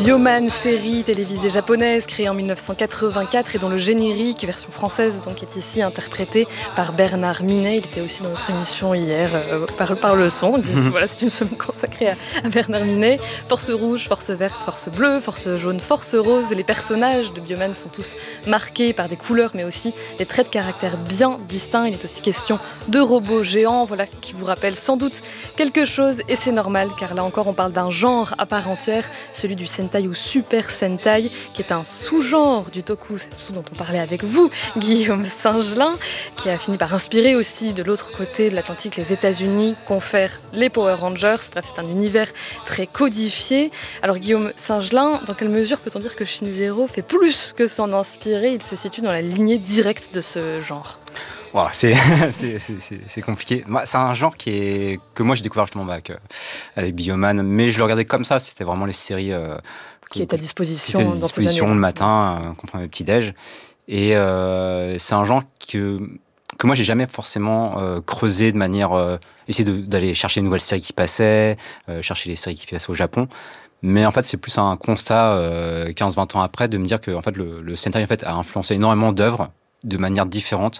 Bioman, série télévisée japonaise créée en 1984 et dont le générique, version française, donc, est ici interprété par Bernard Minet. Il était aussi dans notre émission hier par le son. Donc, voilà, c'est une semaine consacrée à Bernard Minet. Force rouge, force verte, force bleue, force jaune, force rose. Les personnages de Bioman sont tous marqués par des couleurs mais aussi des traits de caractère bien distincts. Il est aussi question de robots géants, voilà, qui vous rappellent sans doute quelque chose, et c'est normal car là encore on parle d'un genre à part entière, celui du Sentai ou Super Sentai, qui est un sous-genre du tokusatsu dont on parlait avec vous, Guillaume Singelin, qui a fini par inspirer aussi de l'autre côté de l'Atlantique les États-Unis, confèrent les Power Rangers. Bref, c'est un univers très codifié. Alors Guillaume Singelin, dans quelle mesure peut-on dire que Shin-Zero fait plus que s'en inspirer? Il se situe dans la lignée directe de ce genre. Wow, c'est compliqué. C'est un genre que moi j'ai découvert justement avec Bioman, mais je le regardais comme ça. C'était vraiment les séries qui étaient à disposition, dans ces années le matin, qu'on prenait le petit-déj. Et c'est un genre que moi j'ai jamais forcément creusé de manière essayer d'aller chercher les nouvelles séries qui passaient, chercher les séries qui passaient au Japon. Mais en fait, c'est plus un constat 15-20 ans après de me dire que en fait, le Sentai en fait, a influencé énormément d'œuvres de manière différente.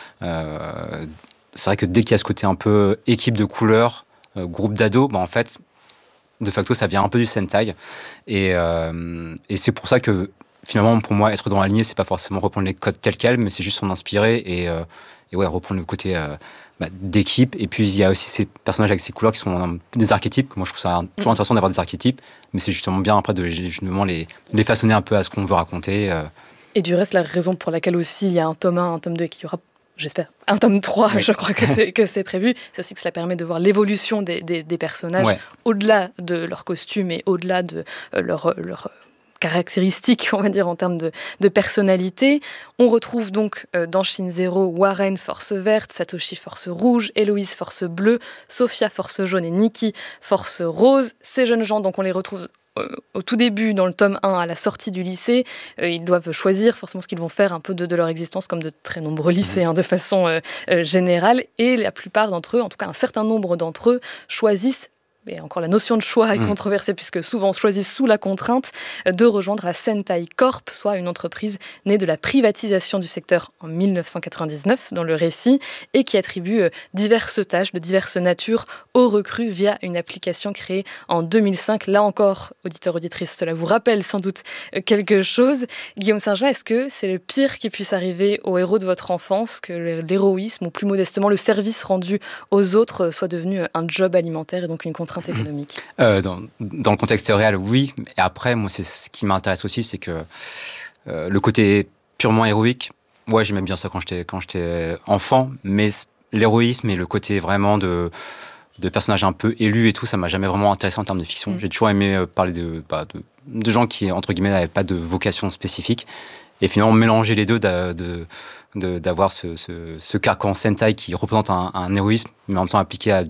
C'est vrai que dès qu'il y a ce côté un peu équipe de couleurs, groupe d'ados, en fait, de facto, ça vient un peu du Sentai. Et c'est pour ça que, finalement, pour moi, être dans la lignée, c'est pas forcément reprendre les codes tels quels, mais c'est juste s'en inspirer et ouais, reprendre le côté d'équipe. Et puis, il y a aussi ces personnages avec ces couleurs qui sont des archétypes. Moi, je trouve ça toujours intéressant d'avoir des archétypes, mais c'est justement bien après de justement les façonner un peu à ce qu'on veut raconter. Et du reste, la raison pour laquelle aussi il y a un tome 1, un tome 2 et qu'il y aura, j'espère, un tome 3, oui. Je crois que c'est prévu, c'est aussi que cela permet de voir l'évolution des personnages, ouais, au-delà de leur costume et au-delà de leur caractéristiques, on va dire, en termes de personnalité. On retrouve donc dans Shin-Zero Warren, force verte, Satoshi, force rouge, Héloïse, force bleue, Sophia, force jaune et Nikki, force rose. Ces jeunes gens, donc on les retrouve au tout début, dans le tome 1, à la sortie du lycée. Ils doivent choisir forcément ce qu'ils vont faire un peu de leur existence, comme de très nombreux lycéens de façon générale. Et la plupart d'entre eux, en tout cas un certain nombre d'entre eux, choisissent, mais encore la notion de choix est controversée puisque souvent on choisit sous la contrainte de rejoindre la Sentai Corp, soit une entreprise née de la privatisation du secteur en 1999 dans le récit et qui attribue diverses tâches de diverses natures aux recrues via une application créée en 2005. Là encore, auditeurs, auditrices, cela vous rappelle sans doute quelque chose. Guillaume Singelin, est-ce que c'est le pire qui puisse arriver aux héros de votre enfance, que l'héroïsme ou plus modestement le service rendu aux autres soit devenu un job alimentaire et donc une contrainte économique? Dans le contexte réel, oui. Et après, moi, c'est ce qui m'intéresse aussi, c'est que le côté purement héroïque, ouais, j'aimais bien ça quand j'étais enfant, mais l'héroïsme et le côté vraiment de personnages un peu élus et tout, ça m'a jamais vraiment intéressé en termes de fiction. J'ai toujours aimé parler de gens qui, entre guillemets, n'avaient pas de vocation spécifique. Et finalement, mélanger les deux, d'avoir ce carcan Sentai qui représente un héroïsme, mais en même temps appliqué à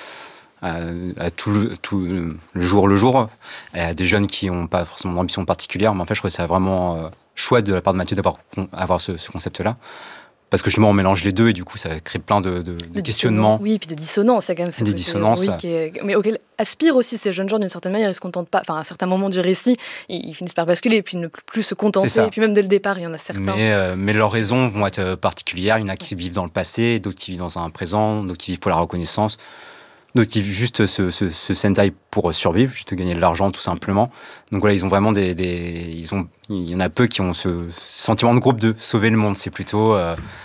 tout le jour, à des jeunes qui n'ont pas forcément d'ambition particulière. Mais en fait, je trouvais ça vraiment chouette de la part de Mathieu d'avoir ce concept-là. Parce que justement, on mélange les deux et du coup, ça crée plein de questionnements. Oui, et puis de dissonance. Il y a quand même ce des dissonances. Mais auquel aspirent aussi ces jeunes gens d'une certaine manière. Ils ne se contentent pas, enfin, à un certain moment du récit, ils finissent par basculer et puis ne plus se contenter. Et puis même dès le départ, il y en a certains. Mais leurs raisons vont être particulières. Il y en a qui vivent dans le passé, d'autres qui vivent dans un présent, d'autres qui vivent pour la reconnaissance. Donc, ils vivent juste ce Sentai pour survivre, juste gagner de l'argent, tout simplement. Donc, voilà, ils ont vraiment il y en a peu qui ont ce sentiment de groupe de sauver le monde. C'est plutôt,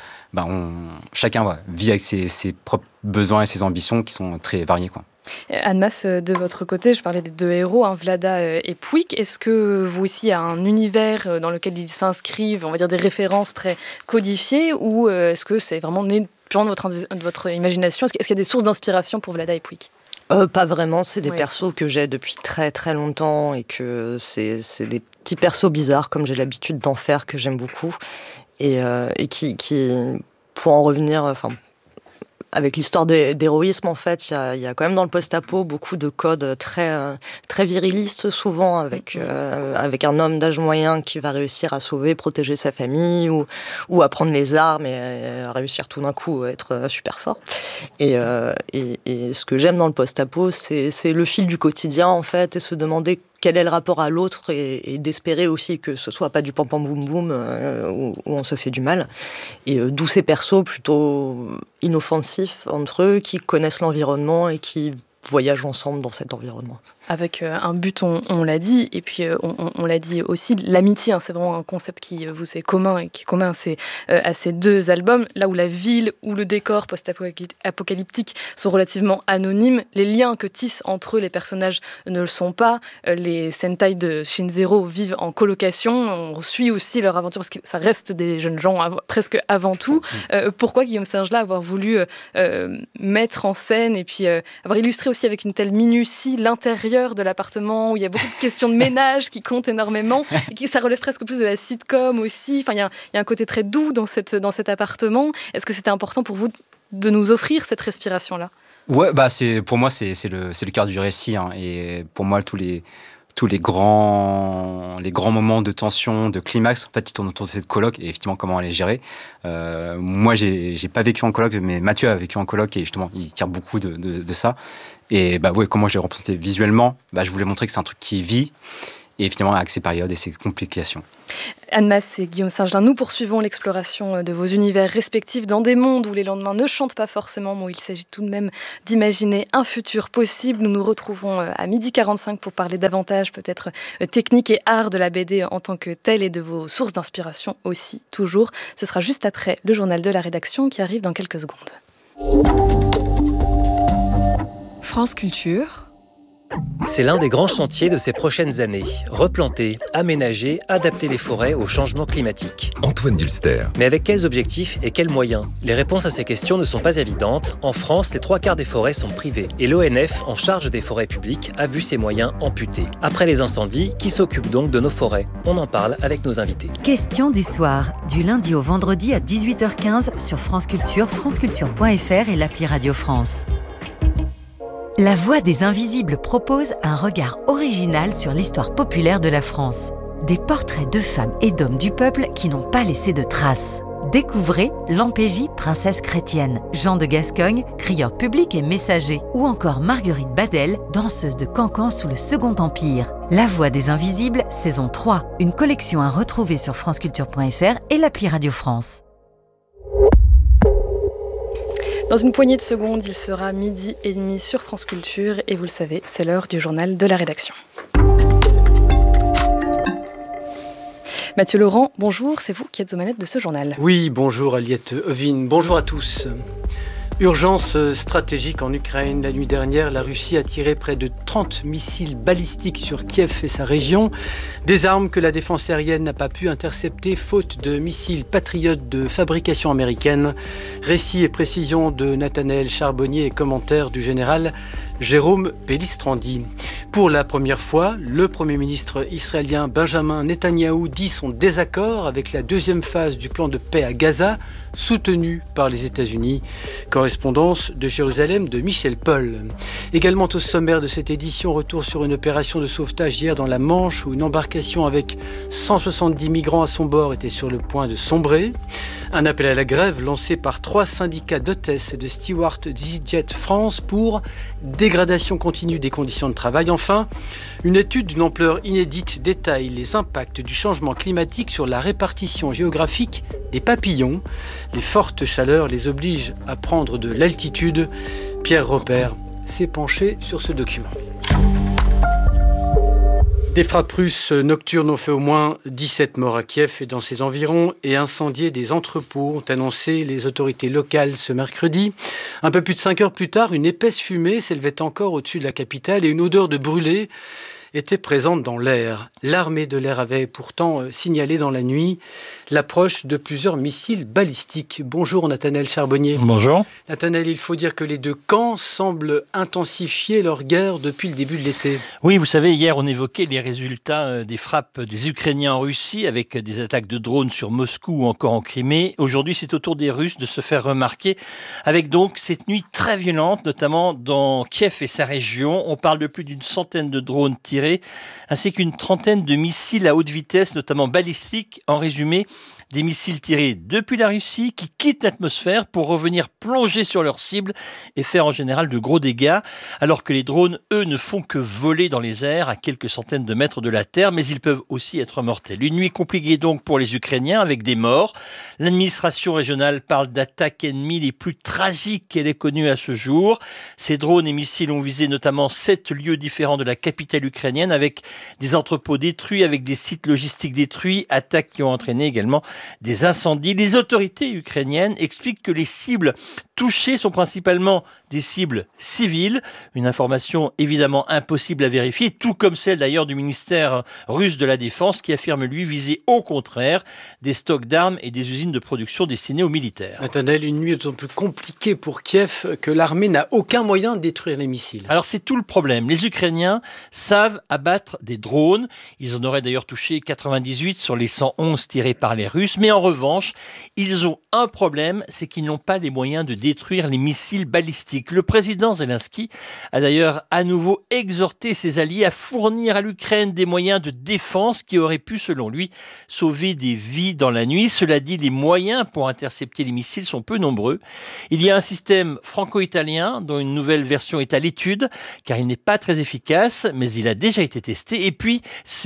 chacun vit avec ses propres besoins et ses ambitions qui sont très variées, quoi. Annemasse, de votre côté, je parlais des deux héros, Vlada et Pouic. Est-ce que vous aussi, il y a un univers dans lequel ils s'inscrivent, on va dire des références très codifiées, ou est-ce que c'est vraiment né purement de votre imagination? Est-ce qu'il y a des sources d'inspiration pour Vlada et Pouic? Pas vraiment, c'est des persos que j'ai depuis très très longtemps et que c'est des petits persos bizarres comme j'ai l'habitude d'en faire, que j'aime beaucoup et qui pour en revenir, avec l'histoire d'héroïsme, en fait, il y a quand même dans le post-apo beaucoup de codes très virilistes, souvent, avec un homme d'âge moyen qui va réussir à sauver, protéger sa famille, ou à prendre les armes et à réussir tout d'un coup à être super fort. Et ce que j'aime dans le post-apo, c'est le fil du quotidien, en fait, et se demander quel est le rapport à l'autre et d'espérer aussi que ce soit pas du pam pam boum boum où on se fait du mal. Et d'où ces persos plutôt inoffensifs entre eux, qui connaissent l'environnement et qui voyagent ensemble dans cet environnement. Avec un but, on l'a dit, et puis on l'a dit aussi, l'amitié, c'est vraiment un concept qui vous est commun et qui est commun à ces deux albums, là où la ville ou le décor post-apocalyptique sont relativement anonymes, les liens que tissent entre eux les personnages ne le sont pas, les Sentai de Shin Zero vivent en colocation, on suit aussi leur aventure parce que ça reste des jeunes gens presque avant tout. Pourquoi Guillaume Singelat avoir voulu mettre en scène et puis avoir illustré aussi avec une telle minutie l'intérieur de l'appartement où il y a beaucoup de questions de ménage qui comptent énormément et ça relève presque plus de la sitcom aussi. Enfin, il y a un côté très doux dans cet appartement. Est-ce que c'était important pour vous de nous offrir cette respiration-là ? Ouais, pour moi c'est le cœur du récit, hein, et pour moi tous les grands moments de tension, de climax, en fait, ils tournent autour de cette coloc et effectivement comment elle est gérée. Moi, j'ai pas vécu en coloc, mais Mathieu a vécu en coloc et justement, il tire beaucoup de ça. Et comment je l'ai représenté visuellement, je voulais montrer que c'est un truc qui vit et finalement avec ses périodes et ses complications. Anne Masse et Guillaume Singelat, nous poursuivons l'exploration de vos univers respectifs dans des mondes où les lendemains ne chantent pas forcément, mais où il s'agit tout de même d'imaginer un futur possible. Nous nous retrouvons à 12h45 pour parler davantage peut-être technique et art de la BD en tant que telle et de vos sources d'inspiration aussi, toujours. Ce sera juste après le journal de la rédaction qui arrive dans quelques secondes. France Culture. C'est l'un des grands chantiers de ces prochaines années. Replanter, aménager, adapter les forêts au changement climatique. Antoine Dulster. Mais avec quels objectifs et quels moyens ? Les réponses à ces questions ne sont pas évidentes. En France, les 3/4 des forêts sont privées. Et l'ONF, en charge des forêts publiques, a vu ses moyens amputés. Après les incendies, qui s'occupe donc de nos forêts ? On en parle avec nos invités. Question du soir, du lundi au vendredi à 18h15 sur France Culture, franceculture.fr et l'appli Radio France. La Voix des Invisibles propose un regard original sur l'histoire populaire de la France. Des portraits de femmes et d'hommes du peuple qui n'ont pas laissé de traces. Découvrez Lampégie, princesse chrétienne, Jean de Gascogne, crieur public et messager, ou encore Marguerite Badel, danseuse de cancan sous le Second Empire. La Voix des Invisibles, saison 3, une collection à retrouver sur franceculture.fr et l'appli Radio France. Dans une poignée de secondes, il sera 12h30 sur France Culture et vous le savez, c'est l'heure du journal de la rédaction. Mathieu Laurent, bonjour, c'est vous qui êtes aux manettes de ce journal. Oui, bonjour Aliette Ovine, bonjour à tous. Urgence stratégique en Ukraine. La nuit dernière, la Russie a tiré près de 30 missiles balistiques sur Kiev et sa région. Des armes que la défense aérienne n'a pas pu intercepter faute de missiles patriotes de fabrication américaine. Récit et précision de Nathanaël Charbonnier et commentaires du général Jérôme Pellistrandi. Pour la première fois, le Premier ministre israélien Benjamin Netanyahou dit son désaccord avec la deuxième phase du plan de paix à Gaza, soutenu par les États-Unis. Correspondance de Jérusalem de Michel Paul. Également au sommaire de cette édition, retour sur une opération de sauvetage hier dans la Manche où une embarcation avec 170 migrants à son bord était sur le point de sombrer. Un appel à la grève lancé par 3 syndicats d'hôtesses et de stewards d'EasyJet France pour dégradation continue des conditions de travail. Enfin, une étude d'une ampleur inédite détaille les impacts du changement climatique sur la répartition géographique des papillons. Les fortes chaleurs les obligent à prendre de l'altitude. Pierre Robert s'est penché sur ce document. Des frappes russes nocturnes ont fait au moins 17 morts à Kiev et dans ses environs et incendié des entrepôts, ont annoncé les autorités locales ce mercredi. Un peu plus de 5 heures plus tard, une épaisse fumée s'élevait encore au-dessus de la capitale et une odeur de brûlé était présente dans l'air. L'armée de l'air avait pourtant signalé dans la nuit l'approche de plusieurs missiles balistiques. Bonjour Nathanaël Charbonnier. Bonjour. Nathanaël, il faut dire que les deux camps semblent intensifier leur guerre depuis le début de l'été. Oui, vous savez, hier on évoquait les résultats des frappes des Ukrainiens en Russie avec des attaques de drones sur Moscou ou encore en Crimée. Aujourd'hui, c'est au tour des Russes de se faire remarquer avec donc cette nuit très violente, notamment dans Kiev et sa région. On parle de plus d'une centaine de drones tirés tirés, ainsi qu'une trentaine de missiles à haute vitesse, notamment balistiques. En résumé, des missiles tirés depuis la Russie qui quittent l'atmosphère pour revenir plonger sur leur cible et faire en général de gros dégâts, alors que les drones, eux, ne font que voler dans les airs à quelques centaines de mètres de la Terre, mais ils peuvent aussi être mortels. Une nuit compliquée donc pour les Ukrainiens avec des morts. L'administration régionale parle d'attaques ennemies les plus tragiques qu'elle ait connues à ce jour. Ces drones et missiles ont visé notamment 7 lieux différents de la capitale ukrainienne avec des entrepôts détruits, avec des sites logistiques détruits, attaques qui ont entraîné également des incendies. Les autorités ukrainiennes expliquent que les cibles touchées sont principalement des cibles civiles. Une information évidemment impossible à vérifier, tout comme celle d'ailleurs du ministère russe de la Défense qui affirme lui viser au contraire des stocks d'armes et des usines de production destinées aux militaires. Nathanaël, une nuit d'autant plus compliquée pour Kiev que l'armée n'a aucun moyen de détruire les missiles. Alors c'est tout le problème. Les Ukrainiens savent abattre des drones. Ils en auraient d'ailleurs touché 98 sur les 111 tirés par les Russes. Mais en revanche, ils ont un problème, c'est qu'ils n'ont pas les moyens de détruire les missiles balistiques. Le président Zelensky a d'ailleurs à nouveau exhorté ses alliés à fournir à l'Ukraine des moyens de défense qui auraient pu, selon lui, sauver des vies dans la nuit. Cela dit, les moyens pour intercepter les missiles sont peu nombreux. Il y a un système franco-italien dont une nouvelle version est à l'étude, car il n'est pas très efficace, mais il a déjà été testé. Et puis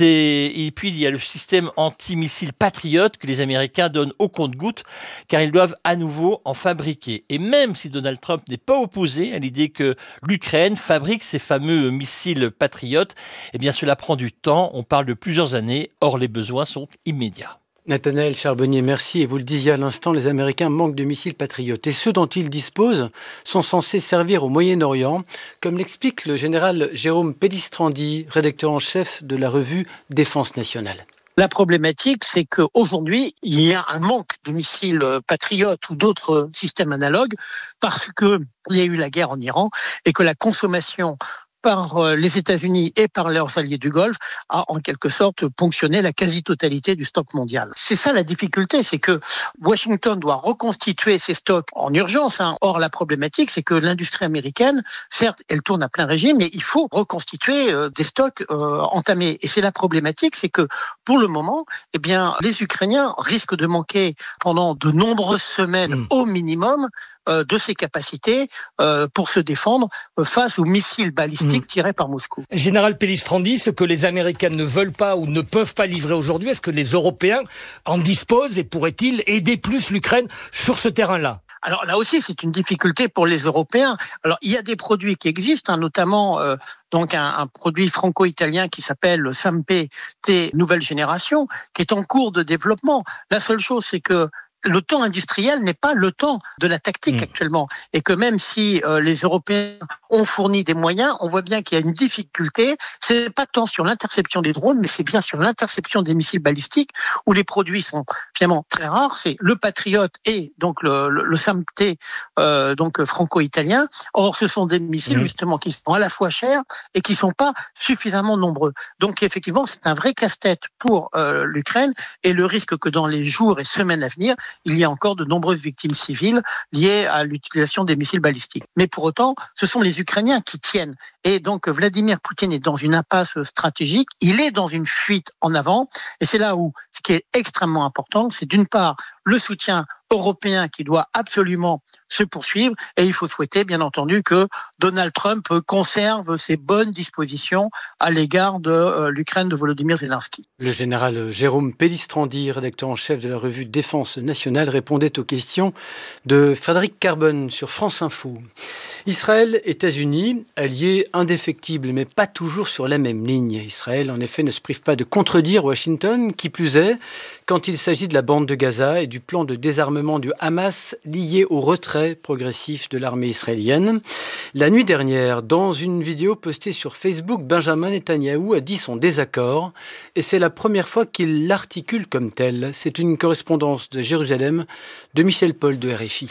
il y a le système anti-missile Patriot que les Américains donnent au compte-gouttes, car ils doivent à nouveau en fabriquer. Et même si Donald Trump n'est pas opposé à l'idée que l'Ukraine fabrique ces fameux missiles Patriot, eh bien cela prend du temps, on parle de plusieurs années, or les besoins sont immédiats. Nathanaël Charbonnier, merci. Et vous le disiez à l'instant, les Américains manquent de missiles patriotes. Et ceux dont ils disposent sont censés servir au Moyen-Orient, comme l'explique le général Jérôme Pellistrandi, rédacteur en chef de la revue Défense nationale. La problématique, c'est qu'aujourd'hui, il y a un manque de missiles patriotes ou d'autres systèmes analogues parce qu'il y a eu la guerre en Iran et que la consommation par les États-Unis et par leurs alliés du Golfe a en quelque sorte ponctionné la quasi-totalité du stock mondial. C'est ça la difficulté, c'est que Washington doit reconstituer ses stocks en urgence. Or, la problématique, c'est que l'industrie américaine, certes, elle tourne à plein régime, mais il faut reconstituer des stocks entamés. Et c'est la problématique, c'est que pour le moment, eh bien, les Ukrainiens risquent de manquer pendant de nombreuses semaines au minimum de ses capacités pour se défendre face aux missiles balistiques tirés par Moscou. Général Pellistrandi, ce que les Américains ne veulent pas ou ne peuvent pas livrer aujourd'hui, est-ce que les Européens en disposent et pourraient-ils aider plus l'Ukraine sur ce terrain-là ? Alors là aussi, c'est une difficulté pour les Européens. Alors il y a des produits qui existent, notamment donc un produit franco-italien qui s'appelle le Samp T nouvelle génération, qui est en cours de développement. La seule chose, c'est que le temps industriel n'est pas le temps de la tactique actuellement. Et que même si les Européens ont fourni des moyens, on voit bien qu'il y a une difficulté. C'est pas tant sur l'interception des drones, mais c'est bien sur l'interception des missiles balistiques où les produits sont finalement très rares. C'est le Patriot et donc le Samp T donc franco-italien. Or, ce sont des missiles justement qui sont à la fois chers et qui sont pas suffisamment nombreux. Donc effectivement, c'est un vrai casse-tête pour l'Ukraine et le risque que dans les jours et semaines à venir, il y a encore de nombreuses victimes civiles liées à l'utilisation des missiles balistiques. Mais pour autant, ce sont les Ukrainiens qui tiennent. Et donc, Vladimir Poutine est dans une impasse stratégique. Il est dans une fuite en avant. Et c'est là où ce qui est extrêmement important, c'est d'une part le soutien européen qui doit absolument se poursuivre. Et il faut souhaiter, bien entendu, que Donald Trump conserve ses bonnes dispositions à l'égard de l'Ukraine de Volodymyr Zelensky. Le général Jérôme Pellistrandi, rédacteur en chef de la revue Défense nationale, répondait aux questions de Frédéric Carbone sur France Info. Israël, États-Unis, alliés indéfectibles, mais pas toujours sur la même ligne. Israël, en effet, ne se prive pas de contredire Washington, qui plus est, quand il s'agit de la bande de Gaza et du plan de désarmement du Hamas lié au retrait progressif de l'armée israélienne. La nuit dernière, dans une vidéo postée sur Facebook, Benjamin Netanyahou a dit son désaccord et c'est la première fois qu'il l'articule comme tel. C'est une correspondance de Jérusalem de Michel Paul de RFI.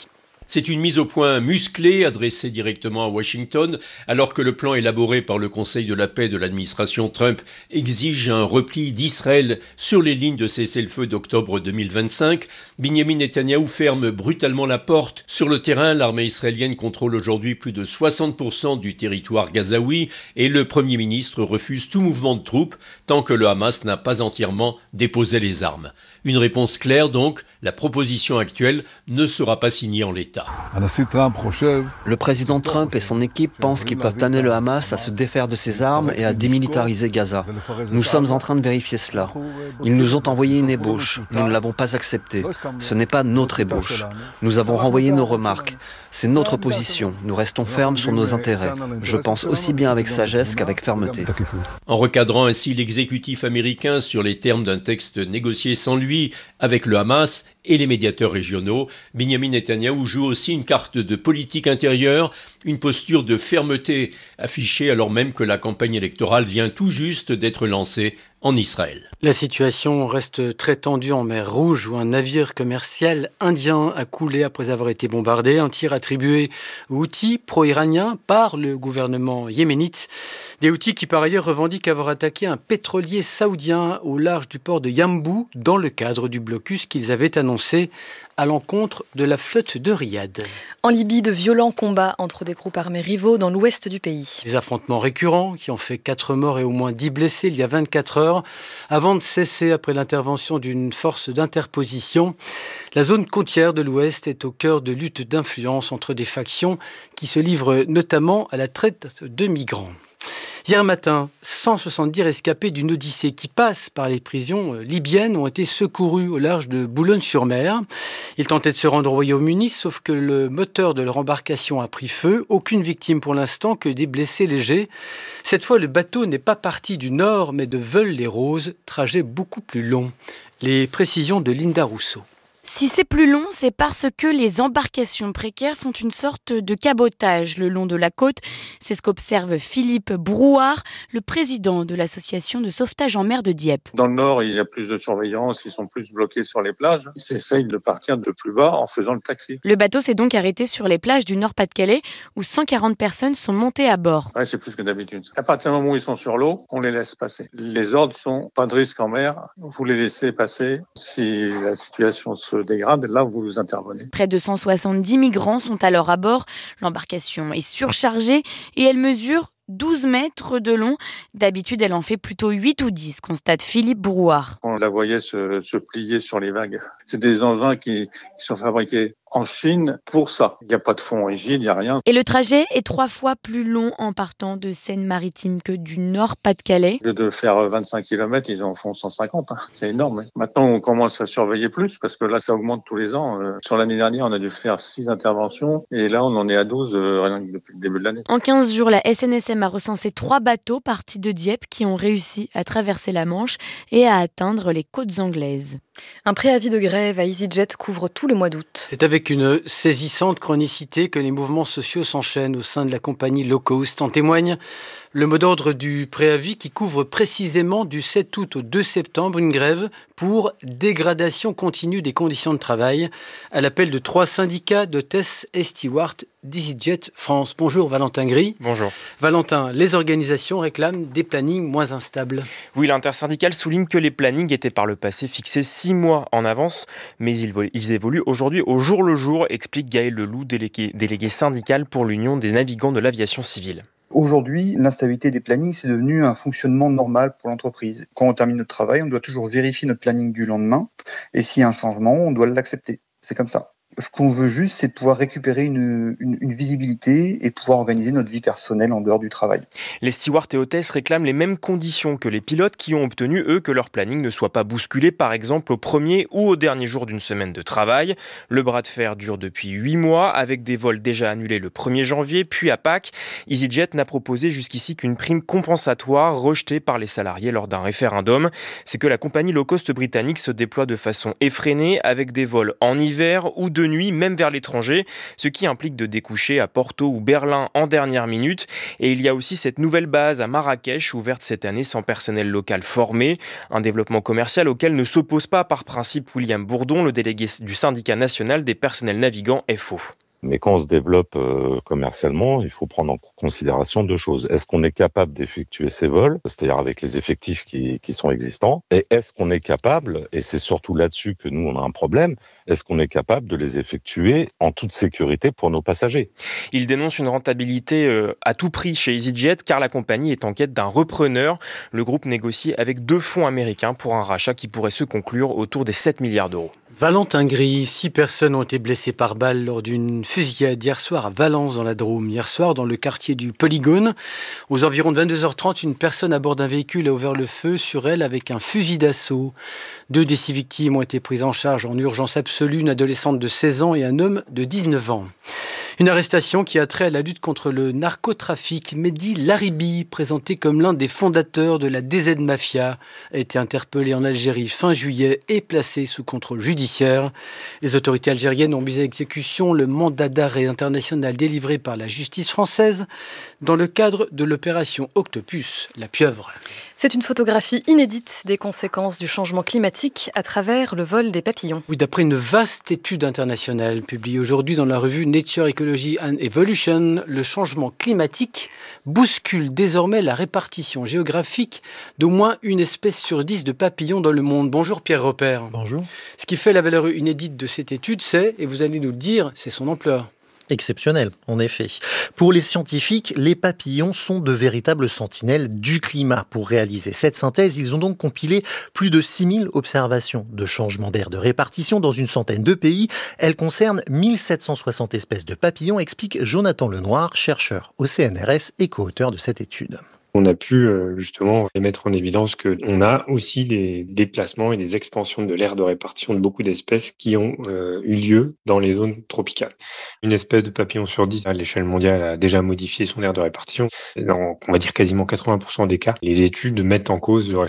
C'est une mise au point musclée adressée directement à Washington, alors que le plan élaboré par le Conseil de la paix de l'administration Trump exige un repli d'Israël sur les lignes de cessez-le-feu d'octobre 2025. Binyamin Netanyahou ferme brutalement la porte. Sur le terrain, l'armée israélienne contrôle aujourd'hui plus de 60% du territoire gazaoui et le Premier ministre refuse tout mouvement de troupes tant que le Hamas n'a pas entièrement déposé les armes. Une réponse claire donc, la proposition actuelle ne sera pas signée en l'état. Le président Trump et son équipe pensent qu'ils peuvent amener le Hamas à se défaire de ses armes et à démilitariser Gaza. Nous sommes en train de vérifier cela. Ils nous ont envoyé une ébauche. Nous ne l'avons pas acceptée. Ce n'est pas notre ébauche. Nous avons renvoyé nos remarques. C'est notre position. Nous restons fermes sur nos intérêts. Je pense aussi bien avec sagesse qu'avec fermeté. En recadrant ainsi l'exécutif américain sur les termes d'un texte négocié sans lui avec le Hamas et les médiateurs régionaux, Binyamin Netanyahou joue aussi une carte de politique intérieure, une posture de fermeté affichée alors même que la campagne électorale vient tout juste d'être lancée en Israël. La situation reste très tendue en mer Rouge où un navire commercial indien a coulé après avoir été bombardé. Un tir attribué aux Houthis pro-iraniens par le gouvernement yéménite. Des Houthis qui par ailleurs revendiquent avoir attaqué un pétrolier saoudien au large du port de Yambou dans le cadre du blocus qu'ils avaient annoncé à l'encontre de la flotte de Riyad. En Libye, de violents combats entre des groupes armés rivaux dans l'ouest du pays. Des affrontements récurrents qui ont fait 4 morts et au moins 10 blessés il y a 24 heures avant de cesser après l'intervention d'une force d'interposition. La zone côtière de l'ouest est au cœur de luttes d'influence entre des factions qui se livrent notamment à la traite de migrants. Hier matin, 170 rescapés d'une odyssée qui passe par les prisons libyennes ont été secourus au large de Boulogne-sur-Mer. Ils tentaient de se rendre au Royaume-Uni, sauf que le moteur de leur embarcation a pris feu. Aucune victime pour l'instant, que des blessés légers. Cette fois, le bateau n'est pas parti du nord, mais de Veules-les-Roses, trajet beaucoup plus long. Les précisions de Linda Rousseau. Si c'est plus long, c'est parce que les embarcations précaires font une sorte de cabotage le long de la côte. C'est ce qu'observe Philippe Brouard, le président de l'association de sauvetage en mer de Dieppe. Dans le nord, il y a plus de surveillance, ils sont plus bloqués sur les plages. Ils essayent de partir de plus bas en faisant le taxi. Le bateau s'est donc arrêté sur les plages du Nord-Pas-de-Calais où 140 personnes sont montées à bord. Ouais, c'est plus que d'habitude. À partir du moment où ils sont sur l'eau, on les laisse passer. Les ordres sont pas de risque en mer, vous les laissez passer. Si la situation se dégrade, là vous intervenez. Près de 170 migrants sont alors à bord. L'embarcation est surchargée et elle mesure 12 mètres de long. D'habitude, elle en fait plutôt 8 ou 10, constate Philippe Brouard. On la voyait se plier sur les vagues. C'est des engins qui sont fabriqués en Chine pour ça. Il n'y a pas de fond rigide, il n'y a rien. Et le trajet est 3 fois plus long en partant de Seine-Maritime que du Nord-Pas-de-Calais. Au lieu de faire 25 km, ils en font 150. C'est énorme. Maintenant, on commence à surveiller plus parce que là, ça augmente tous les ans. Sur l'année dernière, on a dû faire 6 interventions et là, on en est à 12 rien que depuis le début de l'année. En 15 jours, la SNSM a recensé 3 bateaux partis de Dieppe qui ont réussi à traverser la Manche et à atteindre les côtes anglaises. Un préavis de grève à EasyJet couvre tout le mois d'août. C'est avec une saisissante chronicité que les mouvements sociaux s'enchaînent au sein de la compagnie low cost. En témoigne le mot d'ordre du préavis qui couvre précisément du 7 août au 2 septembre une grève pour dégradation continue des conditions de travail à l'appel de 3 syndicats d'hôtesses et stewards d'EasyJet France. Bonjour Valentin Gris. Bonjour. Valentin, les organisations réclament des plannings moins instables. Oui, l'intersyndicale souligne que les plannings étaient par le passé fixés 6 mois en avance, mais ils évoluent aujourd'hui au jour le jour, explique Gaël Leloup, délégué syndical pour l'Union des navigants de l'aviation civile. Aujourd'hui, l'instabilité des plannings, c'est devenu un fonctionnement normal pour l'entreprise. Quand on termine notre travail, on doit toujours vérifier notre planning du lendemain. Et s'il y a un changement, on doit l'accepter. C'est comme ça. Ce qu'on veut juste, c'est pouvoir récupérer une visibilité et pouvoir organiser notre vie personnelle en dehors du travail. Les stewards et hôtesses réclament les mêmes conditions que les pilotes qui ont obtenu, eux, que leur planning ne soit pas bousculé, par exemple, au premier ou au dernier jour d'une semaine de travail. Le bras de fer dure depuis 8 mois, avec des vols déjà annulés le 1er janvier, puis à Pâques. EasyJet n'a proposé jusqu'ici qu'une prime compensatoire rejetée par les salariés lors d'un référendum. C'est que la compagnie low cost britannique se déploie de façon effrénée, avec des vols en hiver ou de nuit, même vers l'étranger, ce qui implique de découcher à Porto ou Berlin en dernière minute. Et il y a aussi cette nouvelle base à Marrakech, ouverte cette année sans personnel local formé. Un développement commercial auquel ne s'oppose pas par principe William Bourdon, le délégué du syndicat national des personnels navigants FO. Mais quand on se développe commercialement, il faut prendre en considération deux choses. Est-ce qu'on est capable d'effectuer ces vols, c'est-à-dire avec les effectifs qui sont existants, et est-ce qu'on est capable, et c'est surtout là-dessus que nous on a un problème, est-ce qu'on est capable de les effectuer en toute sécurité pour nos passagers? Il dénonce une rentabilité à tout prix chez EasyJet car la compagnie est en quête d'un repreneur. Le groupe négocie avec 2 fonds américains pour un rachat qui pourrait se conclure autour des 7 milliards d'euros. Valentin Gris, 6 personnes ont été blessées par balle lors d'une fusillade hier soir à Valence dans la Drôme. Hier soir, dans le quartier du Polygone, aux environs de 22h30, une personne à bord d'un véhicule a ouvert le feu sur elle avec un fusil d'assaut. 2 des 6 victimes ont été prises en charge en urgence absolue, une adolescente de 16 ans et un homme de 19 ans. Une arrestation qui a trait à la lutte contre le narcotrafic. Mehdi Laribi, présenté comme l'un des fondateurs de la DZ Mafia, a été interpellé en Algérie fin juillet et placé sous contrôle judiciaire. Les autorités algériennes ont mis à exécution le mandat d'arrêt international délivré par la justice française dans le cadre de l'opération Octopus, la pieuvre. C'est une photographie inédite des conséquences du changement climatique à travers le vol des papillons. Oui, d'après une vaste étude internationale publiée aujourd'hui dans la revue Nature Ecology and Evolution, le changement climatique bouscule désormais la répartition géographique d'au moins une espèce sur 10 de papillons dans le monde. Bonjour Pierre Repère. Bonjour. Ce qui fait la valeur inédite de cette étude, c'est, et vous allez nous le dire, c'est son ampleur. Exceptionnel, en effet. Pour les scientifiques, les papillons sont de véritables sentinelles du climat. Pour réaliser cette synthèse, ils ont donc compilé plus de 6000 observations de changements d'air de répartition dans une centaine de pays. Elles concernent 1760 espèces de papillons, explique Jonathan Lenoir, chercheur au CNRS et co-auteur de cette étude. On a pu justement mettre en évidence qu'on a aussi des déplacements et des expansions de l'aire de répartition de beaucoup d'espèces qui ont eu lieu dans les zones tropicales. Une espèce de papillon sur 10 à l'échelle mondiale a déjà modifié son aire de répartition. Dans, on va dire, quasiment 80% des cas, les études mettent en cause le